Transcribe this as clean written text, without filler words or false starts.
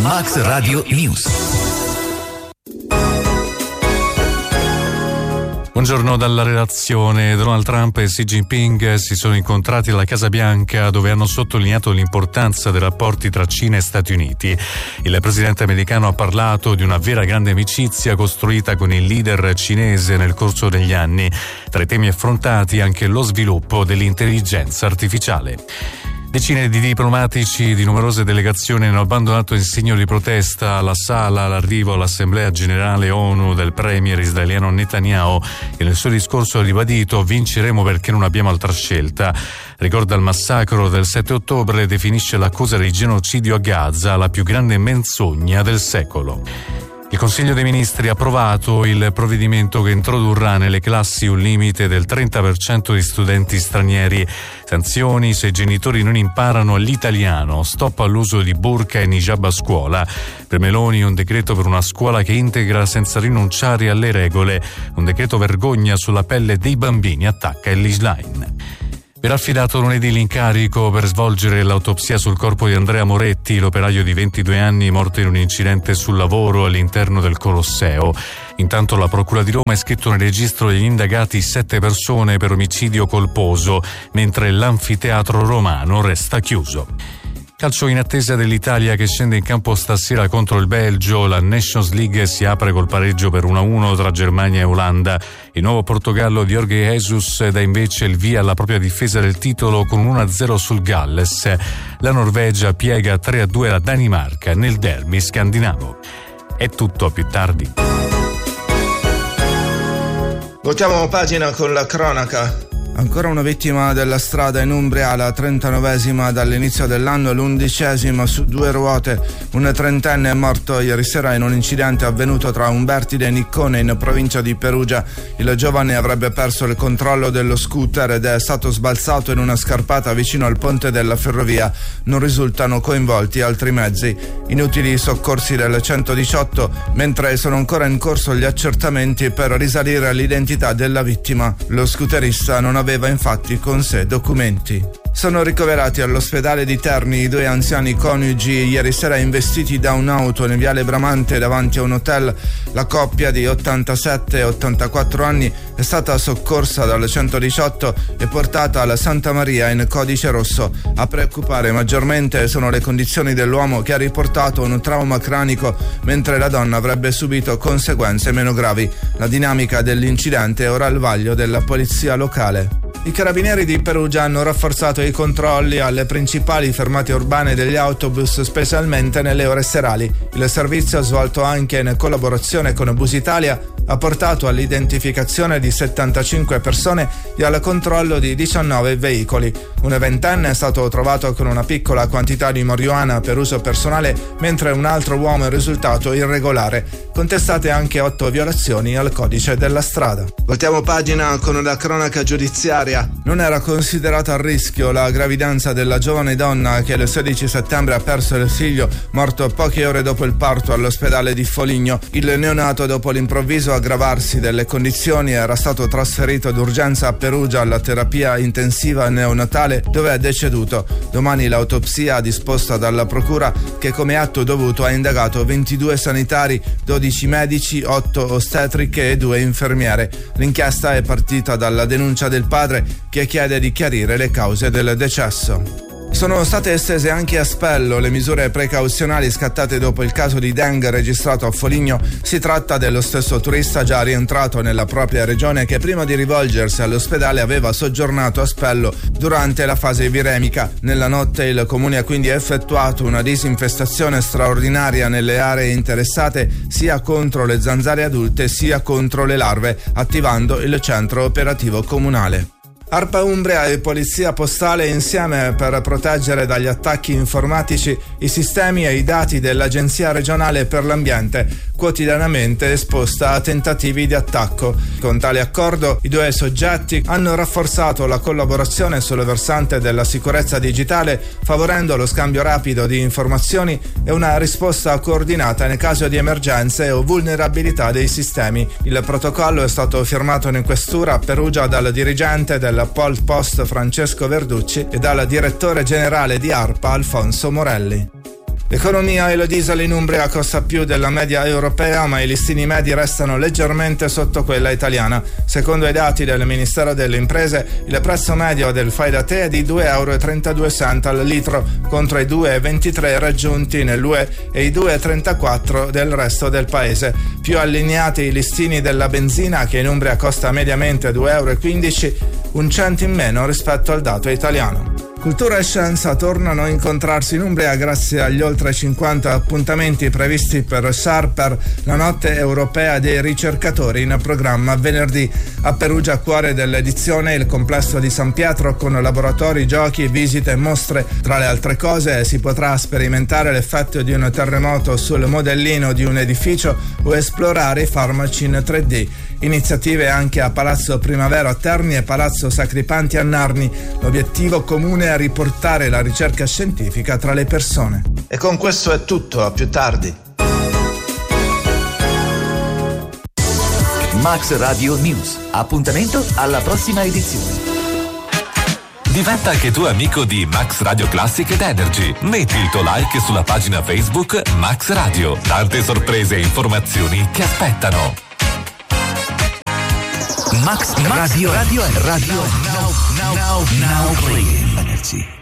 Max Radio News. Buongiorno dalla redazione. Donald Trump e Xi Jinping si sono incontrati alla Casa Bianca, dove hanno sottolineato l'importanza dei rapporti tra Cina e Stati Uniti. Il presidente americano ha parlato di una vera grande amicizia costruita con il leader cinese nel corso degli anni. Tra i temi affrontati anche lo sviluppo dell'intelligenza artificiale. Decine di diplomatici di numerose delegazioni hanno abbandonato in segno di protesta la sala all'arrivo all'Assemblea Generale ONU del premier israeliano Netanyahu, che nel suo discorso ha ribadito: vinceremo perché non abbiamo altra scelta. Ricorda il massacro del 7 ottobre e definisce l'accusa di genocidio a Gaza la più grande menzogna del secolo. Il Consiglio dei Ministri ha approvato il provvedimento che introdurrà nelle classi un limite del 30% di studenti stranieri. Sanzioni se i genitori non imparano l'italiano, stop all'uso di burqa e niqab a scuola. Per Meloni un decreto per una scuola che integra senza rinunciare alle regole. Un decreto vergogna sulla pelle dei bambini, attacca Ellis Line. Verrà affidato lunedì l'incarico per svolgere l'autopsia sul corpo di Andrea Moretti, l'operaio di 22 anni morto in un incidente sul lavoro all'interno del Colosseo. Intanto la Procura di Roma ha iscritto nel registro degli indagati 7 persone per omicidio colposo, mentre l'anfiteatro romano resta chiuso. Calcio in attesa dell'Italia che scende in campo stasera contro il Belgio. La Nations League si apre col pareggio per 1-1 tra Germania e Olanda. Il nuovo Portogallo di Jorge Jesus dà invece il via alla propria difesa del titolo con 1-0 sul Galles. La Norvegia piega 3-2 la Danimarca nel derby scandinavo. È tutto, a più tardi. Voltiamo pagina con la cronaca. Ancora una vittima della strada in Umbria, la 39esima dall'inizio dell'anno, l'11esima su 2 ruote. Un trentenne è morto ieri sera in un incidente avvenuto tra Umbertide e Niccone in provincia di Perugia. Il giovane avrebbe perso il controllo dello scooter ed è stato sbalzato in una scarpata vicino al ponte della ferrovia. Non risultano coinvolti altri mezzi. Inutili soccorsi del 118, mentre sono ancora in corso gli accertamenti per risalire all'identità della vittima. Lo scooterista non aveva infatti con sé documenti. Sono ricoverati all'ospedale di Terni i 2 anziani coniugi ieri sera investiti da un'auto in viale Bramante davanti a un hotel. La coppia di 87 e 84 anni è stata soccorsa dal 118 e portata alla Santa Maria in codice rosso. A preoccupare maggiormente sono le condizioni dell'uomo, che ha riportato un trauma cranico, mentre la donna avrebbe subito conseguenze meno gravi. La dinamica dell'incidente è ora al vaglio della polizia locale. I carabinieri di Perugia hanno rafforzato i controlli alle principali fermate urbane degli autobus, specialmente nelle ore serali. Il servizio, svolto anche in collaborazione con Busitalia, ha portato all'identificazione di 75 persone e al controllo di 19 veicoli. Un ventenne è stato trovato con una piccola quantità di marijuana per uso personale, mentre un altro uomo è risultato irregolare. Contestate anche 8 violazioni al codice della strada. Voltiamo pagina con la cronaca giudiziaria. Non era considerata a rischio la gravidanza della giovane donna che il 16 settembre ha perso il figlio, morto poche ore dopo il parto all'ospedale di Foligno. Il neonato, dopo l'improvviso aggravarsi delle condizioni, era stato trasferito d'urgenza a Perugia alla terapia intensiva neonatale, dove è deceduto. Domani l'autopsia disposta dalla procura, che come atto dovuto ha indagato 22 sanitari, 12 medici, 8 ostetriche e 2 infermiere. L'inchiesta è partita dalla denuncia del padre, che chiede di chiarire le cause del decesso. Sono state estese anche a Spello le misure precauzionali scattate dopo il caso di dengue registrato a Foligno. Si tratta dello stesso turista già rientrato nella propria regione, che prima di rivolgersi all'ospedale aveva soggiornato a Spello durante la fase viremica. Nella notte il comune ha quindi effettuato una disinfestazione straordinaria nelle aree interessate, sia contro le zanzare adulte sia contro le larve, attivando il centro operativo comunale. ARPA Umbria e Polizia Postale insieme per proteggere dagli attacchi informatici i sistemi e i dati dell'Agenzia regionale per l'ambiente, quotidianamente esposta a tentativi di attacco. Con tale accordo i 2 soggetti hanno rafforzato la collaborazione sul versante della sicurezza digitale, favorendo lo scambio rapido di informazioni e una risposta coordinata in caso di emergenze o vulnerabilità dei sistemi. Il protocollo è stato firmato in questura a Perugia dal dirigente del Pol Post Francesco Verducci e dal direttore generale di ARPA Alfonso Morelli. L'economia e il diesel in Umbria costa più della media europea, ma i listini medi restano leggermente sotto quella italiana. Secondo i dati del Ministero delle Imprese, il prezzo medio del fai da te è di 2,32 euro al litro contro i 2,23 raggiunti nell'UE e i 2,34 del resto del paese. Più allineati i listini della benzina, che in Umbria costa mediamente 2,15 euro, un cento in meno rispetto al dato italiano. Cultura e scienza tornano a incontrarsi in Umbria grazie agli oltre 50 appuntamenti previsti per Sharper, la notte europea dei ricercatori, in programma venerdì. A Perugia, cuore dell'edizione, il complesso di San Pietro con laboratori, giochi, visite e mostre. Tra le altre cose si potrà sperimentare l'effetto di un terremoto sul modellino di un edificio o esplorare i farmaci in 3D. Iniziative anche a Palazzo Primavera a Terni e Palazzo Sacripanti a Narni. L'obiettivo comune è riportare la ricerca scientifica tra le persone. E con questo è tutto, a più tardi. Max Radio News. Appuntamento alla prossima edizione. Diventa anche tu amico di Max Radio Classic ed Energy. Metti il tuo like sulla pagina Facebook Max Radio. Tante sorprese e informazioni ti aspettano. Max Radio Energy. Now playing Energy.